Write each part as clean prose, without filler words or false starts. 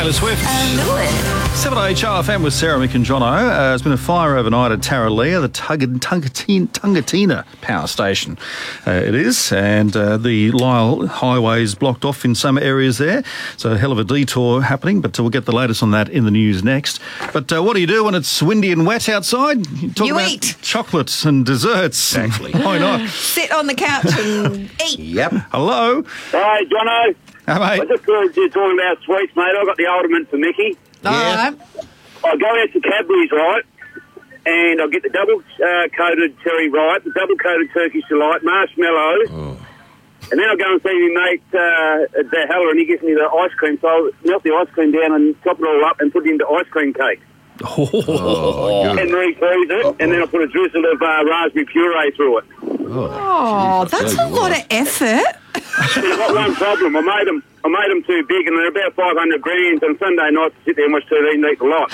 Taylor Swift. I knew it. 7HRFM with Sarah, Mick and Jono. There's been a fire overnight at Tarraleah, the Tungatina power station. It is, and the Lyle Highway is blocked off in some areas there. So a hell of a detour happening, but we'll get the latest on that in the news next. But what do you do when it's windy and wet outside? You eat. Chocolates and desserts. Exactly. Why not? Sit on the couch and eat. Yep. Hello. Hi, Jono. Hey, mate. I just heard you talking about sweets, mate. I got the ultimate for Mickey. All right. I go out to Cadbury's, right, and I'll get the double-coated cherry ripe, the double-coated Turkish delight, marshmallow, and then I'll go and see my mate at the Heller, and he gives me the ice cream, so I'll melt the ice cream down and chop it all up and put it into ice cream cake. And refreeze it, and then I'll put a drizzle of raspberry puree through it. Oh, that's a lot of effort. I've got one problem. I made them too big, and they're about 500 grams. On Sunday night, to sit there and watch TV and eat a lot.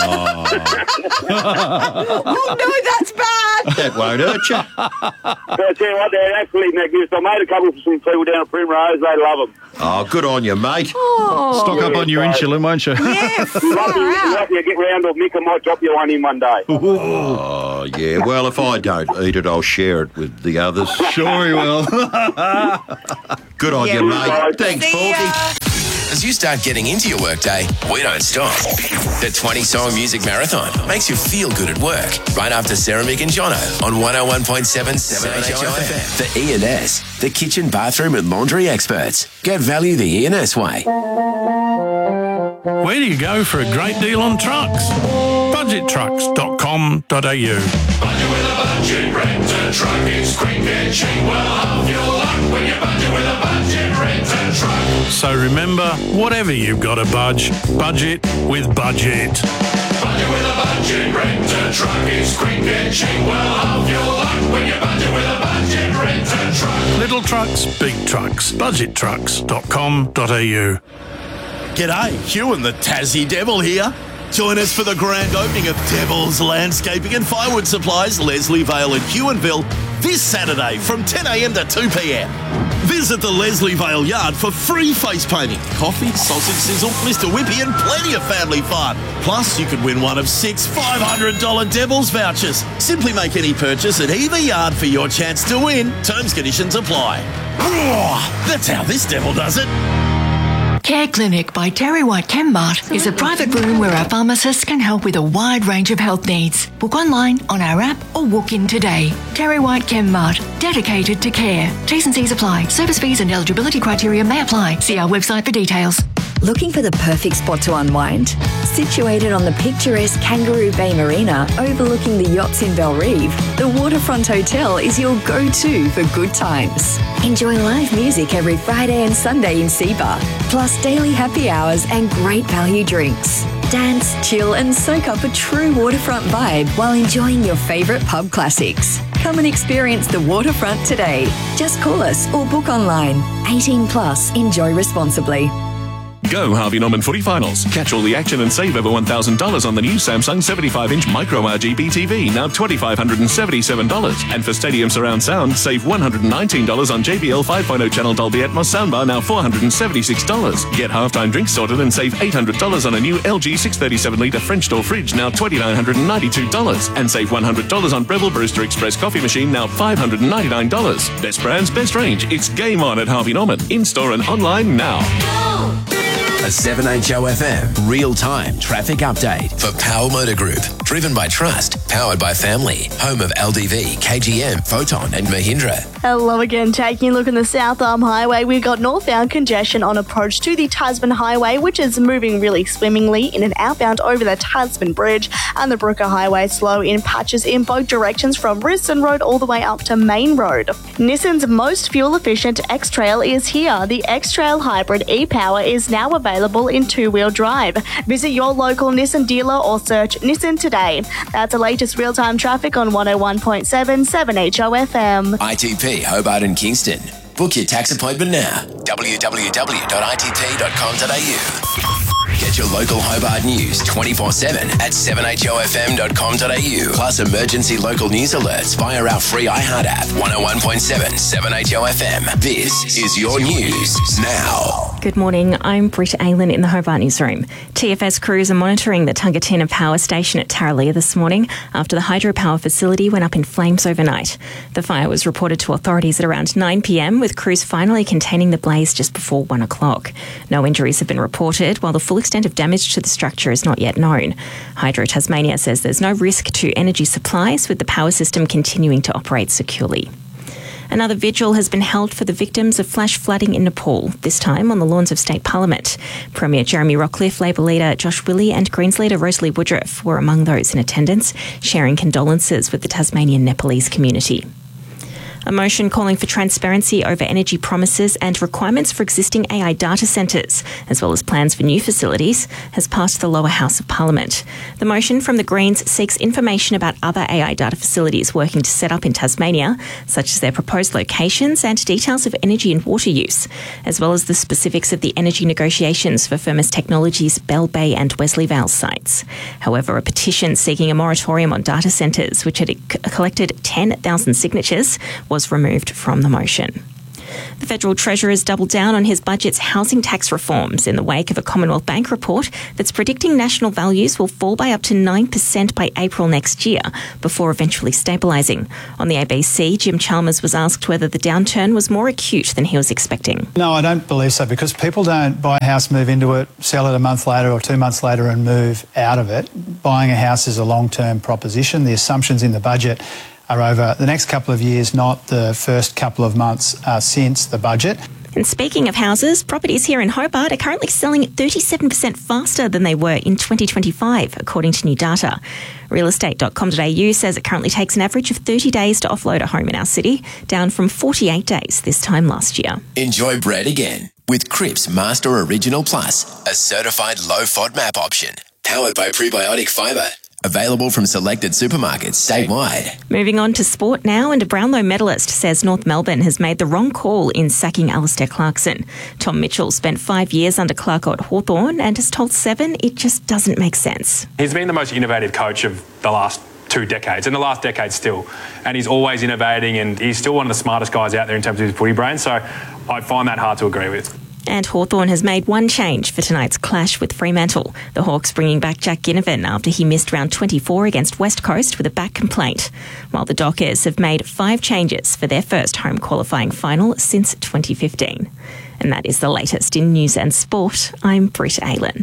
Oh, no, that's bad. That won't hurt you. But I tell you what, they're absolutely magnificent. I made a couple for some people down at Primrose. They love them. Oh, good on you, mate. Oh, Stock up on your insulin, won't you? yeah, You're lucky far you get round, or Mick, I might drop you one in one day. Oh, yeah. Well, if I don't eat it, I'll share it with the others. Sure he will. Good on you, mate. Thanks, See ya. Porky. As you start getting into your workday, we don't stop. The 20-song music marathon makes you feel good at work. Right after Sarah, Mick and Jono on 101.7 7HOFM. The E&S, the kitchen, bathroom and laundry experts. Get value the E&S way. Where do you go for a great deal on trucks? Budgettrucks.com.au. Budget with a budget, rent a truck, it's quick and cheap. Well, have your luck when you budget with a budget, rent a truck. So remember, whatever you've got to budget with Budget. Budget with a budget, rent a truck, it's quick and cheap. Well, have your luck when you budget with a budget, rent a truck. Little trucks, big trucks. Budgettrucks.com.au. G'day, Hugh and the Tassie Devil here. Join us for the grand opening of Devil's Landscaping and Firewood Supplies, Leslie Vale and Huonville, this Saturday from 10 a.m. to 2 p.m. Visit the Leslie Vale Yard for free face painting, coffee, sausage sizzle, Mr. Whippy and plenty of family fun. Plus, you could win one of 6 $500 Devil's vouchers. Simply make any purchase at either yard for your chance to win. Terms, conditions apply. That's how this devil does it. Care Clinic by Terry White Chemmart is a private room where our pharmacists can help with a wide range of health needs. Book online, on our app or walk in today. Terry White Chemmart, dedicated to care. T's and C's apply. Service fees and eligibility criteria may apply. See our website for details. Looking for the perfect spot to unwind? Situated on the picturesque Kangaroo Bay Marina overlooking the yachts in Belrive, the Waterfront Hotel is your go-to for good times. Enjoy live music every Friday and Sunday in Seabar, plus daily happy hours and great value drinks. Dance, chill and soak up a true waterfront vibe while enjoying your favourite pub classics. Come and experience the Waterfront today. Just call us or book online. 18 plus. Enjoy responsibly. Go Harvey Norman Footy Finals. Catch all the action and save over $1,000 on the new Samsung 75-inch Micro RGB TV, now $2,577. And for Stadium Surround Sound, save $119 on JBL 5.0 channel Dolby Atmos soundbar, now $476. Get halftime drinks sorted and save $800 on a new LG 637-litre French door fridge, now $2,992. And save $100 on Breville Brewster Express coffee machine, now $599. Best brands, best range. It's game on at Harvey Norman. In-store and online now. A 7HOFM real-time traffic update for Power Motor Group. Driven by trust, powered by family. Home of LDV, KGM, Photon and Mahindra. Hello again. Taking a look on the South Arm Highway, we've got northbound congestion on approach to the Tasman Highway, which is moving really swimmingly in and outbound over the Tasman Bridge, and the Brooker Highway slow in patches in both directions from Risdon Road all the way up to Main Road. Nissan's most fuel-efficient X-Trail is here. The X-Trail Hybrid e-Power is now available in two-wheel drive. Visit your local Nissan dealer or search Nissan today. That's the latest real-time traffic on 101.7 7HOFM. ITP Hobart and Kingston. Book your tax appointment now. www.itp.com.au. Get your local Hobart news 24/7 at 7HOFM.com.au. Plus emergency local news alerts via our free iHeart app. 101.7 7HOFM. This is your news now. Good morning, I'm Britta Aylan in the Hobart newsroom. TFS crews are monitoring the Tungatina power station at Tarraleah this morning after the hydropower facility went up in flames overnight. The fire was reported to authorities at around 9 p.m, with crews finally containing the blaze just before 1 o'clock. No injuries have been reported, while the full extent of damage to the structure is not yet known. Hydro Tasmania says there's no risk to energy supplies, with the power system continuing to operate securely. Another vigil has been held for the victims of flash flooding in Nepal, this time on the lawns of State Parliament. Premier Jeremy Rockcliffe, Labor leader Josh Willey and Greens leader Rosalie Woodruff were among those in attendance, sharing condolences with the Tasmanian Nepalese community. A motion calling for transparency over energy promises and requirements for existing AI data centres, as well as plans for new facilities, has passed the lower house of Parliament. The motion from the Greens seeks information about other AI data facilities working to set up in Tasmania, such as their proposed locations and details of energy and water use, as well as the specifics of the energy negotiations for Firmus Technologies' Bell Bay and Wesley Vale sites. However, a petition seeking a moratorium on data centres, which had collected 10,000 signatures, was removed from the motion. The Federal Treasurer has doubled down on his budget's housing tax reforms in the wake of a Commonwealth Bank report that's predicting national values will fall by up to 9% by April next year, before eventually stabilising. On the ABC, Jim Chalmers was asked whether the downturn was more acute than he was expecting. No, I don't believe so, because people don't buy a house, move into it, sell it a month later or 2 months later and move out of it. Buying a house is a long-term proposition. The assumptions in the budget are over the next couple of years, not the first couple of months since the budget. And speaking of houses, properties here in Hobart are currently selling 37% faster than they were in 2025, according to new data. Realestate.com.au says it currently takes an average of 30 days to offload a home in our city, down from 48 days this time last year. Enjoy bread again with Cripps Master Original Plus, a certified low FODMAP option, powered by prebiotic fibre. Available from selected supermarkets statewide. Moving on to sport now, and a Brownlow medalist says North Melbourne has made the wrong call in sacking Alistair Clarkson. Tom Mitchell spent 5 years under Clarko at Hawthorn and has told Seven it just doesn't make sense. He's been the most innovative coach of the last 2 decades, and the last decade still. And he's always innovating, and he's still one of the smartest guys out there in terms of his footy brain, so I find that hard to agree with. And Hawthorn has made one change for tonight's clash with Fremantle. The Hawks bringing back Jack Ginnivan after he missed round 24 against West Coast with a back complaint, while the Dockers have made 5 changes for their first home qualifying final since 2015. And that is the latest in news and sport. I'm Britta Aylan.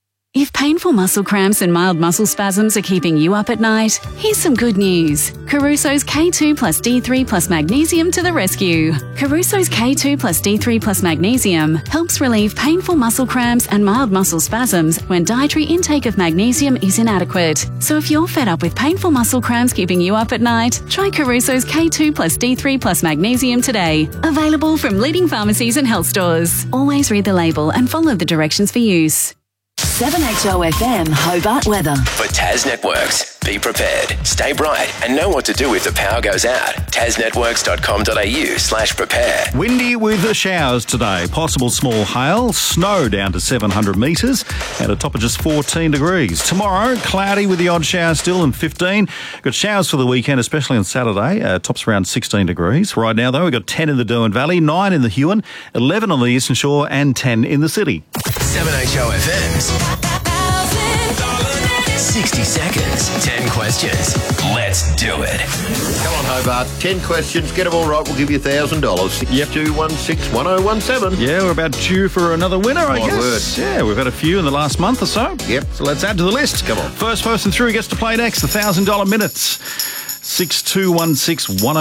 If painful muscle cramps and mild muscle spasms are keeping you up at night, here's some good news. Caruso's K2 plus D3 plus magnesium to the rescue. Caruso's K2 plus D3 plus magnesium helps relieve painful muscle cramps and mild muscle spasms when dietary intake of magnesium is inadequate. So if you're fed up with painful muscle cramps keeping you up at night, try Caruso's K2 plus D3 plus magnesium today. Available from leading pharmacies and health stores. Always read the label and follow the directions for use. 7HOFM Hobart weather. For Tas Networks, be prepared, stay bright, and know what to do if the power goes out. tasnetworks.com.au/prepare. Windy with showers today. Possible small hail, snow down to 700 metres, and a top of just 14 degrees. Tomorrow, cloudy with the odd shower still and 15. Got showers for the weekend, especially on Saturday. Tops around 16 degrees. Right now, though, we've got 10 in the Derwent Valley, 9 in the Huon, 11 on the Eastern Shore, and 10 in the city. 7HOFM's 60 seconds, 10 questions. Let's do it. Come on, Hobart. 10 questions. Get them all right. We'll give you $1,000. Yep. 216-1017. Yeah, we're about due for another winner, I guess. Word. Yeah, we've had a few in the last month or so. Yep. So let's add to the list. Come on. First person through gets to play next. $1,000 minutes. 6216